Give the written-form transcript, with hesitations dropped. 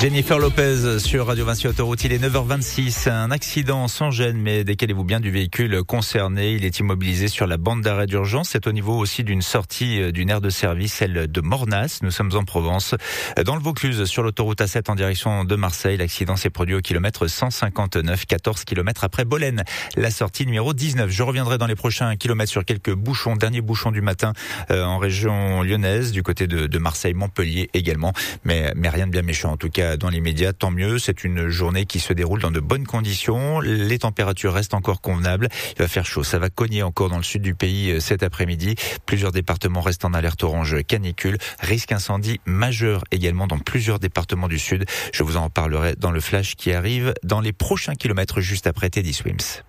Jennifer Lopez sur Radio Vinci Autoroute, il est 9h26. Un accident sans gêne, mais décalez-vous bien du véhicule concerné. Il est immobilisé sur la bande d'arrêt d'urgence. C'est au niveau aussi d'une sortie d'une aire de service, celle de Mornas. Nous sommes en Provence. Dans le Vaucluse, sur l'autoroute A7 en direction de Marseille, l'accident s'est produit au kilomètre 159, 14 km après Bolène. La sortie numéro 19. Je reviendrai dans les prochains kilomètres sur quelques bouchons, derniers bouchons du matin en région lyonnaise, du côté de Marseille, Montpellier également. Mais rien de bien méchant en tout cas. Dans les médias, tant mieux. C'est une journée qui se déroule dans de bonnes conditions. Les températures restent encore convenables. Il va faire chaud. Ça va cogner encore dans le sud du pays cet après-midi. Plusieurs départements restent en alerte orange canicule. Risque incendie majeur également dans plusieurs départements du sud. Je vous en parlerai dans le flash qui arrive dans les prochains kilomètres juste après Teddy Swims.